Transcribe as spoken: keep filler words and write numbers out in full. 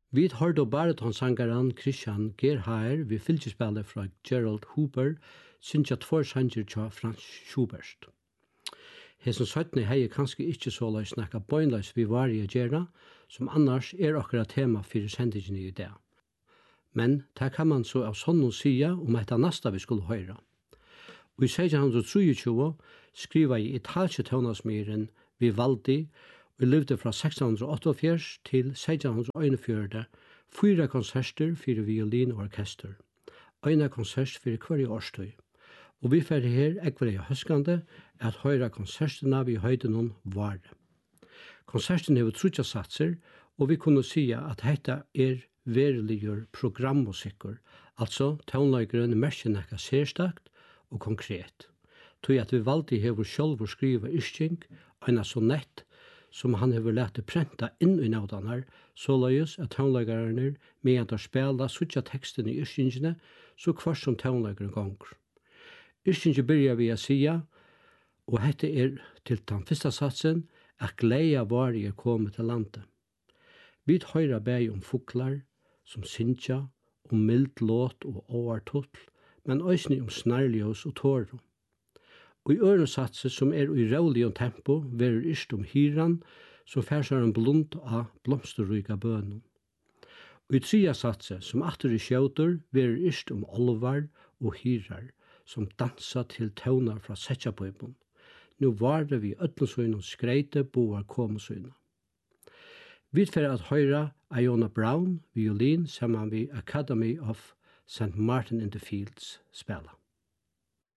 Vi hørte baritonsangeren Christian Gerhaer ved fylkespillet fra Gerald Huber, synes jeg tvær sanger til Franz Schubert. Hesen søttene hei kanskje ikke så løy snakka bøgnløys vi var i gjerra, som annars er akkurat tema for sendingen i dag. Men det kan man så av sånn sida om etter nasta vi skulle høyra. Og i seksten tjuetre skriva i italske tøvnasmyren Vivaldi, og levde fra seksten åttiåtte til seksten enogfjøruti, fyra konserter for violin og orkester, øyne konsert for hver årstøy. Og vi får her ekvare i høskande at høyra konsertene vi høyde noen var. Konserten har trutja satser, og vi kunne sige at dette er veriliggjør programmusikker, altså tøvnløygeren merker nekka særstakt og konkret. Tog at vi valgte hever sjølv å skrive yrking, en sonett, som han hever lett prenta inn i naudanar, så løyes at tøvnløygerne med at å spela suttja teksten i yrkingene, så kvart som tøvnløygeren gonger. Yrkingen byrjar vi å sia, og hette er til den første satsen, at gleia var er kommet til landet. Vi høyra bæg om fuglar, som syntja, om mild låt og åartutl, men òsni om snarljós og tåru. Og i øresatse som er i rævlig og tempo, verur yrst om hyran, som færsar en blund av blomsterryka bønum. Og i tria satse, som atter i sjautur, verur yrst om olvar og hyrar, som dansa til tøvnar fra setjabøybun. Nå var det vi øtlensøyn og skreite boar komesøyna. Vi får at høyra Iona Brown, violin, saman vi Academy of Saint Martin in the Fields spela.